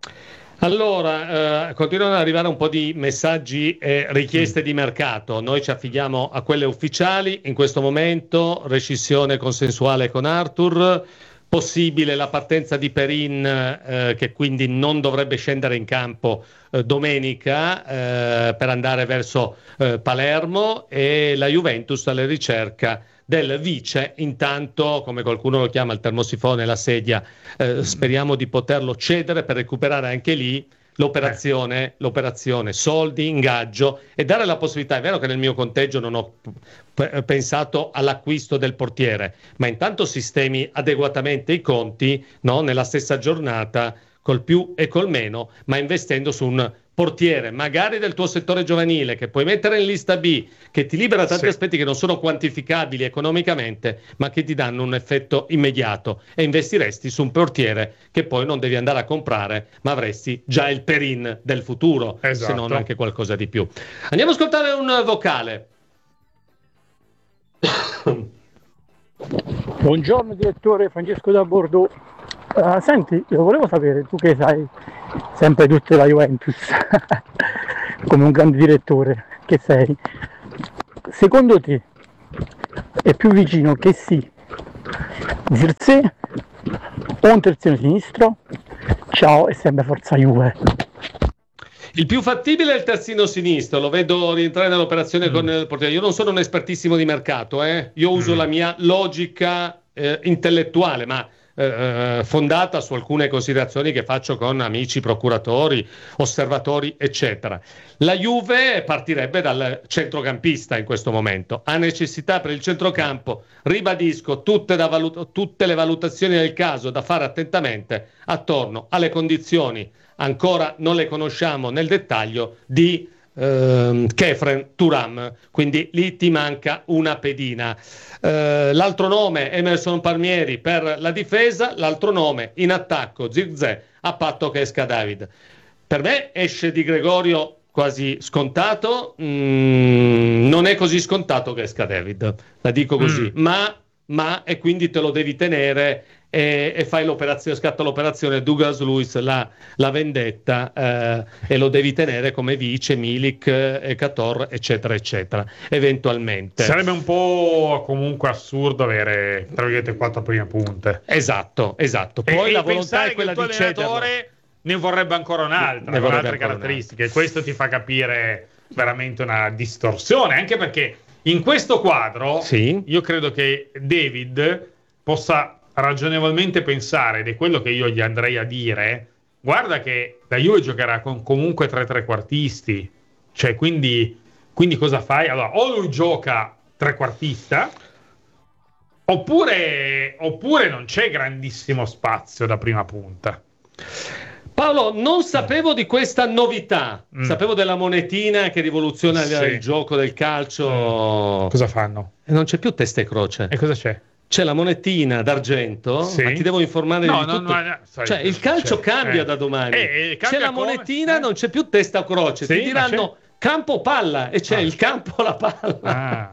Allora, continuano ad arrivare un po' di messaggi e richieste di mercato. Noi ci affidiamo a quelle ufficiali. In questo momento rescissione consensuale con Arthur, possibile la partenza di Perin, che quindi non dovrebbe scendere in campo domenica per andare verso Palermo, e la Juventus alla ricerca del vice. Intanto, come qualcuno lo chiama, il termosifone, la sedia, speriamo di poterlo cedere per recuperare anche lì l'operazione soldi, ingaggio, e dare la possibilità. È vero che nel mio conteggio non ho pensato all'acquisto del portiere, ma intanto sistemi adeguatamente i conti, no? Nella stessa giornata, col più e col meno, ma investendo su un portiere, magari del tuo settore giovanile, che puoi mettere in lista B, che ti libera tanti aspetti che non sono quantificabili economicamente, ma che ti danno un effetto immediato, e investiresti su un portiere che poi non devi andare a comprare, ma avresti già il Perin del futuro, se non anche qualcosa di più. Andiamo ad ascoltare un vocale. Buongiorno direttore, Francesco da Bordeaux. Senti, io volevo sapere, tu che sai sempre tutte la Juventus come un grande direttore che sei, secondo te è più vicino che sì Zirkzee o un terzino sinistro? Ciao e sempre forza Juve. Il più fattibile è il terzino sinistro, lo vedo rientrare nell'operazione con il portiere. Io non sono un espertissimo di mercato, io uso la mia logica intellettuale, ma fondata su alcune considerazioni che faccio con amici procuratori, osservatori, eccetera. La Juve partirebbe dal centrocampista in questo momento, ha necessità per il centrocampo, ribadisco, tutte le valutazioni del caso da fare attentamente attorno alle condizioni, ancora non le conosciamo nel dettaglio, di Khéphren Thuram, quindi lì ti manca una pedina. L'altro nome Emerson Palmieri per la difesa, l'altro nome in attacco Zirkzee, a patto che esca David. Per me esce Di Gregorio quasi scontato, non è così scontato che esca David, la dico così, ma e quindi te lo devi tenere e fai l'operazione, scatta l'operazione Douglas Luiz, la vendetta, e lo devi tenere come vice Milik, Ekator, eccetera eccetera, eventualmente. Sarebbe un po' comunque assurdo avere tra virgolette 4 prime punte. Esatto. Poi la volontà è quella di cedere, ne vorrebbe ancora un'altra, con altre caratteristiche, e questo ti fa capire veramente una distorsione, anche perché in questo quadro io credo che David possa ragionevolmente pensare, ed è quello che io gli andrei a dire, guarda che la Juve giocherà con comunque 3 trequartisti, cioè quindi cosa fai? Allora, o lui gioca trequartista, oppure non c'è grandissimo spazio da prima punta. Paolo, non sapevo di questa novità, sapevo della monetina che rivoluziona il gioco del calcio. Cosa fanno? Non c'è più testa e croce. E cosa c'è? C'è la monetina d'argento, ma ti devo informare di tutto. Cioè, il calcio cambia da domani. C'è la monetina, non c'è più testa o croce. Ti diranno campo palla e c'è il campo la palla.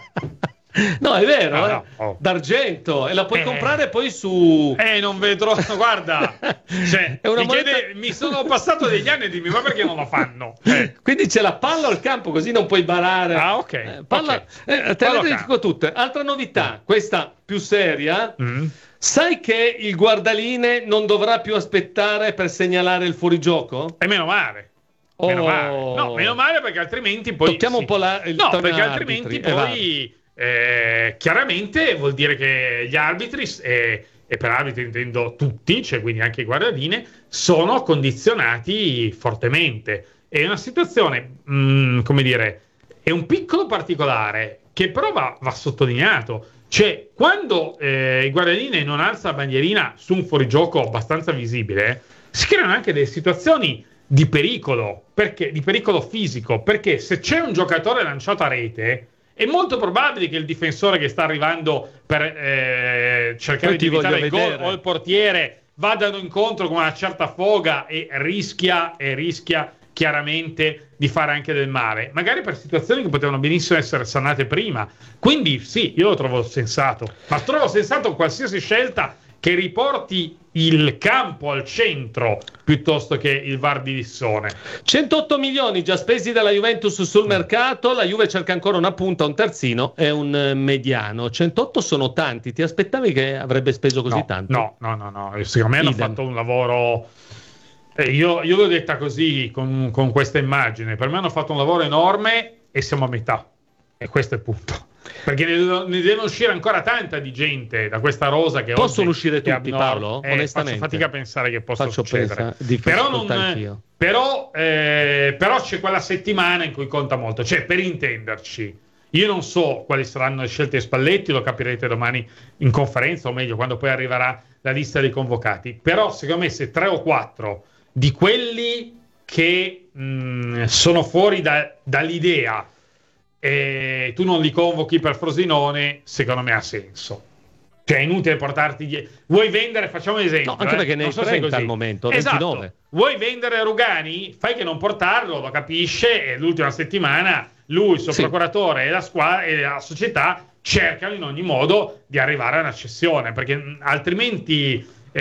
No, è vero, d'argento, e la puoi comprare poi su... non vedrò, guarda, cioè, mi sono passato degli anni e dimmi, ma perché non lo fanno? Quindi c'è la palla al campo, così non puoi barare. Palla, te le dico tutte. Altra novità, questa più seria, sai che il guardaline non dovrà più aspettare per segnalare il fuorigioco? E meno male. Meno male, perché altrimenti poi... Tocchiamo un po' perché altrimenti poi... chiaramente vuol dire che gli arbitri, e per arbitri intendo tutti, cioè quindi anche i guardaline, sono condizionati fortemente. È una situazione, come dire, è un piccolo particolare che però va sottolineato. Cioè, quando il guardaline non alza la bandierina su un fuorigioco abbastanza visibile, si creano anche delle situazioni di pericolo, di pericolo fisico, perché se c'è un giocatore lanciato a rete, è molto probabile che il difensore che sta arrivando per cercare di evitare il gol, o il portiere, vadano incontro con una certa foga e rischia chiaramente di fare anche del male, magari per situazioni che potevano benissimo essere sanate prima. Quindi sì, io lo trovo sensato, ma trovo sensato qualsiasi scelta che riporti il campo al centro piuttosto che il VAR di Lissone. 108 milioni già spesi dalla Juventus sul mercato, la Juve cerca ancora una punta, un terzino e un mediano. 108 sono tanti, ti aspettavi che avrebbe speso così tanto? No, secondo me hanno fatto un lavoro... Io l'ho detta così, con questa immagine, per me hanno fatto un lavoro enorme e siamo a metà, e questo è il punto. Perché ne deve uscire ancora tanta di gente da questa rosa che possono uscire tutti, Paolo? Onestamente faccio fatica a pensare che possa succedere. Però c'è quella settimana in cui conta molto. Cioè, per intenderci, io non so quali saranno le scelte di Spalletti, lo capirete domani in conferenza, o meglio quando poi arriverà la lista dei convocati. Però secondo me se 3 o 4 di quelli che sono fuori dall'idea e tu non li convochi per Frosinone, secondo me ha senso. Cioè è inutile portarti vuoi vendere, facciamo un esempio, no, anche perché ne hai 30 al momento, 29. Esatto. Vuoi vendere Rugani? Fai che non portarlo, lo capisce, e l'ultima settimana lui, il suo procuratore e la squadra e la società cercano in ogni modo di arrivare a una cessione, perché altrimenti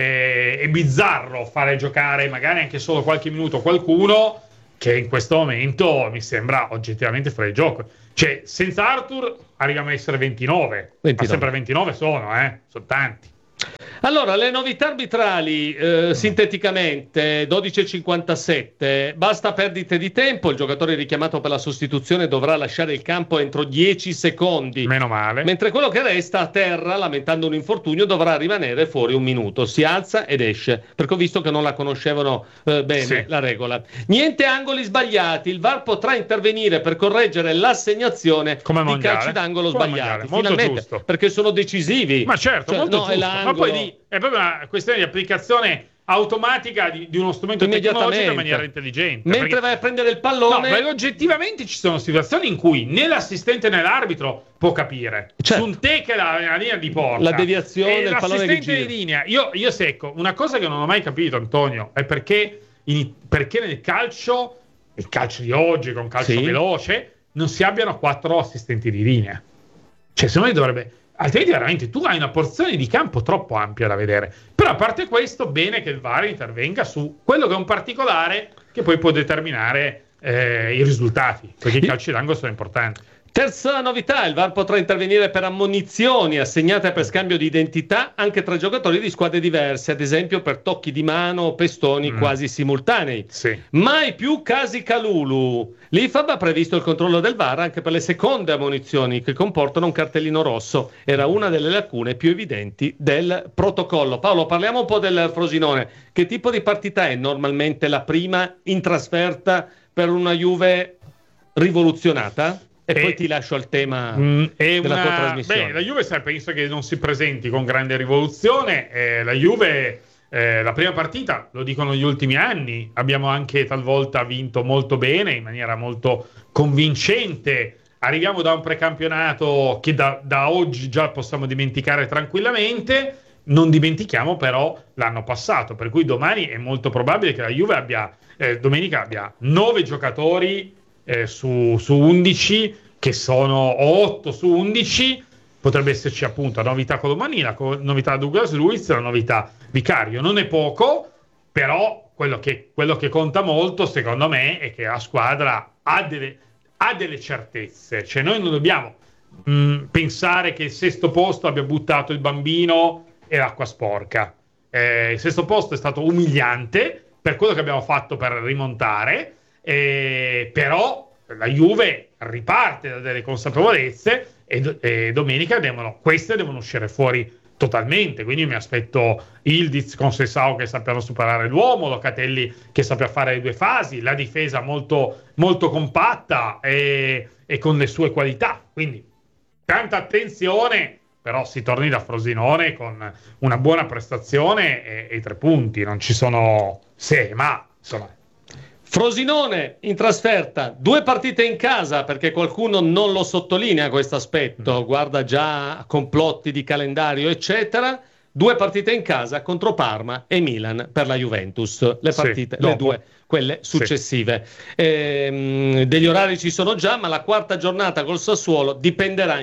è bizzarro fare giocare magari anche solo qualche minuto qualcuno che in questo momento mi sembra oggettivamente fuori gioco. Cioè, senza Arthur arriviamo a essere 29. Ma sempre 29 sono tanti. Allora, le novità arbitrali, sinteticamente, 12:57, basta perdite di tempo, il giocatore richiamato per la sostituzione dovrà lasciare il campo entro 10 secondi. Meno male. Mentre quello che resta a terra, lamentando un infortunio, dovrà rimanere fuori un minuto, si alza ed esce, perché ho visto che non la conoscevano bene la regola. Niente angoli sbagliati, il VAR potrà intervenire per correggere l'assegnazione di calci d'angolo sbagliati, finalmente, giusto. Perché sono decisivi. Ma certo, molto giusto. Ma poi lì è proprio una questione di applicazione automatica di uno strumento tecnologico in maniera intelligente. Mentre vai a prendere il pallone, perché oggettivamente ci sono situazioni in cui né l'assistente né l'arbitro può capire. Su un te che la linea di porta, la deviazione, il pallone l'assistente di linea. Io secco una cosa che non ho mai capito, Antonio, è perché nel calcio, il calcio di oggi con calcio veloce, non si abbiano 4 assistenti di linea. Cioè, secondo me dovrebbe. Altrimenti veramente tu hai una porzione di campo troppo ampia da vedere. Però a parte questo, bene che il VAR intervenga su quello che è un particolare che poi può determinare i risultati, perché i calci d'angolo sono importanti. Terza novità, il VAR potrà intervenire per ammonizioni assegnate per scambio di identità anche tra giocatori di squadre diverse, ad esempio per tocchi di mano o pestoni quasi simultanei. Mai più casi Calulu. L'IFAB ha previsto il controllo del VAR anche per le seconde ammonizioni che comportano un cartellino rosso. Era una delle lacune più evidenti del protocollo. Paolo, parliamo un po' del Frosinone. Che tipo di partita è normalmente la prima in trasferta per una Juve rivoluzionata? E poi ti lascio al tema della tua trasmissione. La Juve penso che non si presenti con grande rivoluzione. La Juve, la prima partita, lo dicono gli ultimi anni, abbiamo anche talvolta vinto molto bene, in maniera molto convincente. Arriviamo da un precampionato che da oggi già possiamo dimenticare tranquillamente. Non dimentichiamo però l'anno passato, per cui domani è molto probabile che la Juve domenica abbia 9 giocatori su 11, che sono 8 su 11. Potrebbe esserci appunto la novità Colomani, la novità Douglas Luiz, la novità Vicario. Non è poco, però quello che conta molto secondo me è che la squadra ha delle certezze. Cioè noi non dobbiamo pensare che il sesto posto abbia buttato il bambino e l'acqua sporca. Il sesto posto è stato umiliante per quello che abbiamo fatto per rimontare, però la Juve riparte da delle consapevolezze e domenica queste devono uscire fuori totalmente. Quindi mi aspetto Ildiz con Sessao che sappiano superare l'uomo, Locatelli che sappia fare le due fasi, la difesa molto, molto compatta e con le sue qualità. Quindi tanta attenzione, però si torni da Frosinone con una buona prestazione e 3 punti. Non ci sono ma insomma. Frosinone in trasferta, 2 partite in casa, perché qualcuno non lo sottolinea questo aspetto, guarda già complotti di calendario eccetera. 2 partite in casa contro Parma e Milan per la Juventus, le partite, le 2, quelle successive. Degli orari ci sono già, ma la quarta giornata col Sassuolo dipenderà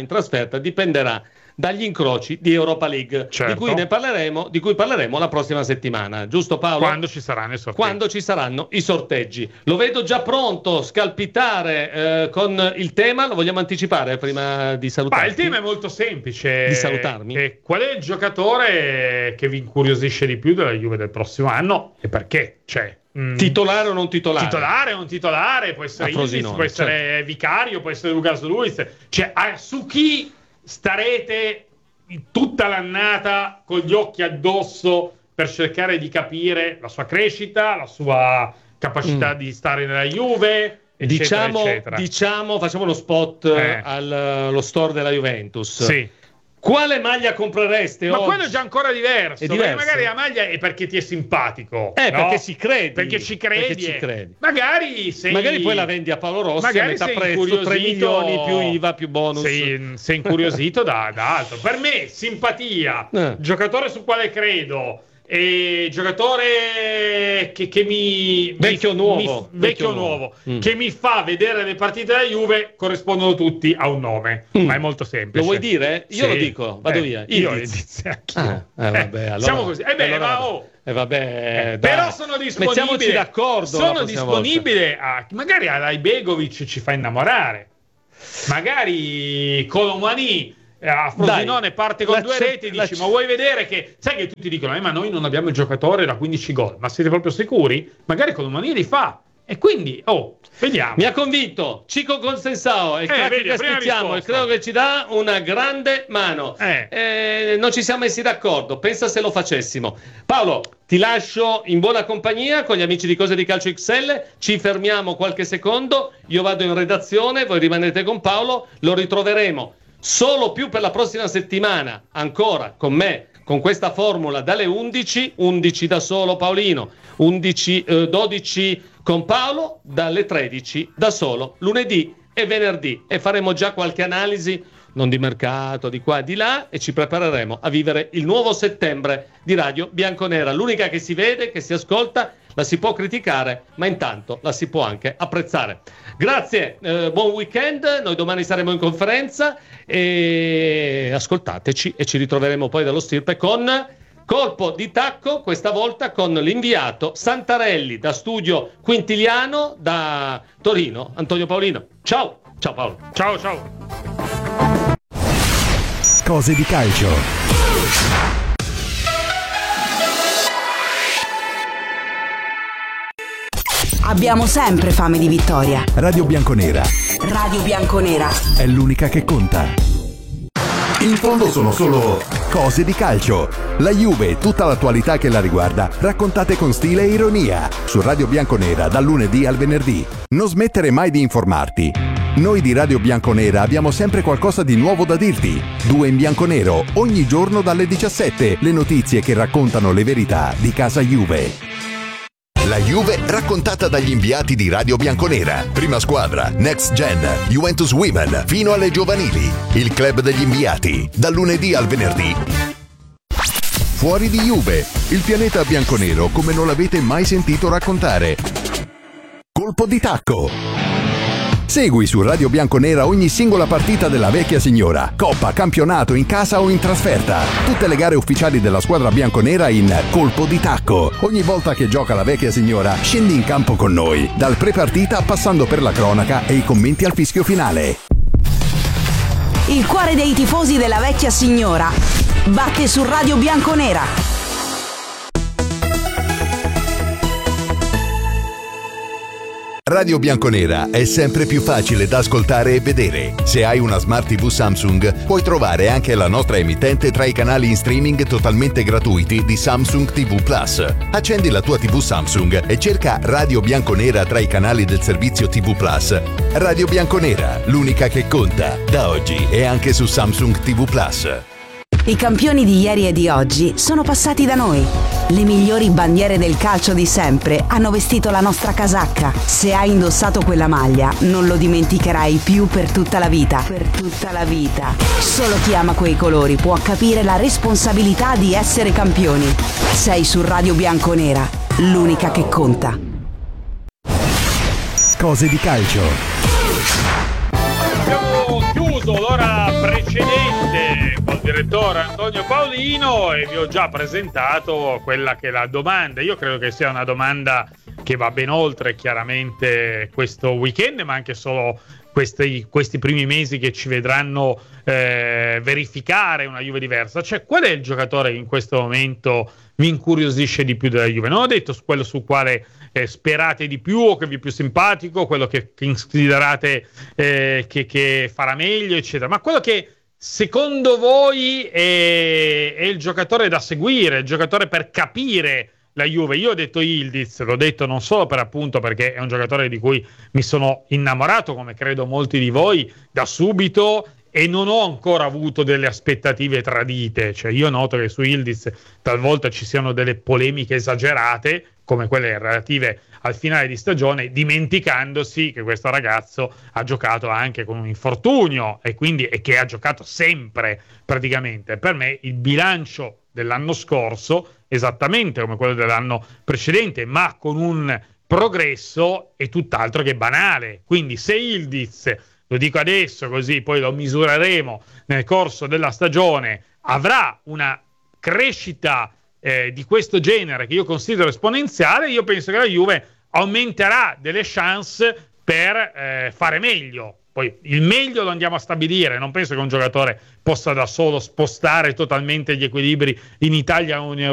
dagli incroci di Europa League, di cui parleremo la prossima settimana, giusto Paolo? Quando ci saranno i sorteggi. Lo vedo già pronto, scalpitare con il tema. Lo vogliamo anticipare prima di salutarti? Il tema è molto semplice. Di salutarmi? Qual è il giocatore che vi incuriosisce di più della Juve del prossimo anno e perché? Titolare o non titolare? Titolare o non titolare, può essere Ildiz, può essere Vicario, può essere Douglas Luiz. Su chi starete tutta l'annata con gli occhi addosso per cercare di capire la sua crescita, la sua capacità di stare nella Juve, eccetera. Diciamo, facciamo uno spot allo store della Juventus. Quale maglia comprereste Ma oggi? quello è già ancora diverso. È diverso. Magari la maglia è perché ti è simpatico. No? Perché ci credi. Perché ci credi. Perché ci credi. Magari poi la vendi a Paolo Rossi magari a metà sei prezzo, incuriosito, 3 milioni più IVA più bonus. Sei incuriosito da altro. Per me, simpatia, giocatore sul quale credo, e giocatore che mi vecchio nuovo che mi fa vedere le partite della Juve, corrispondono tutti a un nome, ma è molto semplice. Lo vuoi dire? Io sì. Lo dico, vado via. Io anch'io. Vabbè, allora, siamo così. vabbè, però sono disponibile. Mettiamoci d'accordo. Sono disponibile magari a Ibegovic ci fa innamorare. Magari Colomani a Frosinone parte con 2 reti, dici ma vuoi vedere che sai che tutti dicono ma noi non abbiamo il giocatore da 15 gol, ma siete proprio sicuri? Magari Colomani li fa e quindi vediamo. Mi ha convinto Cico Consensao, il crack che aspettiamo, e credo che ci dà una grande mano. Non ci siamo messi d'accordo, pensa se lo facessimo. Paolo, ti lascio in buona compagnia con gli amici di Cose di Calcio XL, ci fermiamo qualche secondo, io vado in redazione, voi rimanete con Paolo, lo ritroveremo solo più per la prossima settimana, ancora con me, con questa formula dalle 11 da solo Paolino, 12 con Paolo, dalle 13 da solo, lunedì e venerdì, e faremo già qualche analisi, non di mercato, di qua e di là, e ci prepareremo a vivere il nuovo settembre di Radio Bianconera, l'unica che si vede, che si ascolta, la si può criticare, ma intanto la si può anche apprezzare. Grazie, buon weekend, noi domani saremo in conferenza e ascoltateci e ci ritroveremo poi dallo Stirpe con Colpo di Tacco, questa volta con l'inviato Santarelli da Studio Quintiliano da Torino, Antonio Paolino. Ciao Paolo. Ciao. Cose di calcio. Abbiamo sempre fame di vittoria. Radio Bianconera Radio Bianconera è l'unica che conta. In fondo sono solo cose di calcio. La Juve e tutta l'attualità che la riguarda, raccontate con stile e ironia. Su Radio Bianconera dal lunedì al venerdì. Non smettere mai di informarti. Noi di Radio Bianconera abbiamo sempre qualcosa di nuovo da dirti. 2 in bianconero, ogni giorno dalle 17. Le notizie che raccontano le verità di casa Juve. La Juve raccontata dagli inviati di Radio Bianconera. Prima squadra, Next Gen, Juventus Women, fino alle giovanili. Il club degli inviati, dal lunedì al venerdì. Fuori di Juve, il pianeta bianconero come non l'avete mai sentito raccontare. Colpo di tacco. Segui su Radio Bianconera ogni singola partita della vecchia signora, coppa, campionato, in casa o in trasferta. Tutte le gare ufficiali della squadra bianconera in Colpo di Tacco. Ogni volta che gioca la vecchia signora, scendi in campo con noi, dal pre-partita passando per la cronaca e i commenti al fischio finale. Il cuore dei tifosi della vecchia signora batte su Radio Bianconera. Radio Bianconera è sempre più facile da ascoltare e vedere. Se hai una Smart TV Samsung, puoi trovare anche la nostra emittente tra i canali in streaming totalmente gratuiti di Samsung TV Plus. Accendi la tua TV Samsung e cerca Radio Bianconera tra i canali del servizio TV Plus. Radio Bianconera, l'unica che conta. Da oggi è anche su Samsung TV Plus. I campioni di ieri e di oggi sono passati da noi. Le migliori bandiere del calcio di sempre hanno vestito la nostra casacca. Se hai indossato quella maglia, non lo dimenticherai più per tutta la vita. Per tutta la vita. Solo chi ama quei colori può capire la responsabilità di essere campioni. Sei su Radio Bianconera, l'unica che conta. Cose di calcio. Abbiamo chiuso l'ora precedente col direttore Antonio Paolino e vi ho già presentato quella che è la domanda. Io credo che sia una domanda che va ben oltre chiaramente questo weekend, ma anche solo questi primi mesi che ci vedranno verificare una Juve diversa. Cioè, qual è il giocatore che in questo momento vi incuriosisce di più della Juve? Non ho detto quello su quale sperate di più o che vi è più simpatico, quello che considerate che farà meglio, eccetera, ma quello che secondo voi è il giocatore da seguire, il giocatore per capire la Juve. Io ho detto Yildiz, l'ho detto non solo per appunto perché è un giocatore di cui mi sono innamorato, come credo molti di voi, da subito, e non ho ancora avuto delle aspettative tradite. Cioè, io noto che su Yildiz talvolta ci siano delle polemiche esagerate, come quelle relative al finale di stagione, dimenticandosi che questo ragazzo ha giocato anche con un infortunio e che ha giocato sempre praticamente. Per me il bilancio dell'anno scorso, esattamente come quello dell'anno precedente, ma con un progresso, è tutt'altro che banale. Quindi se Yildiz, lo dico adesso così poi lo misureremo nel corso della stagione, avrà una crescita di questo genere che io considero esponenziale, io penso che la Juve aumenterà delle chance per fare meglio. Poi il meglio lo andiamo a stabilire, non penso che un giocatore possa da solo spostare totalmente gli equilibri in Italia o in